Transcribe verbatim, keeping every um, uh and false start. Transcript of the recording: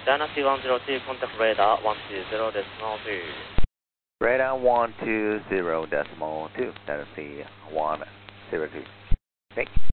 Dynasty one zero two, contact radar one two zero decimal two. Radar one two zero decimal two, Dynasty one zero two. Okay.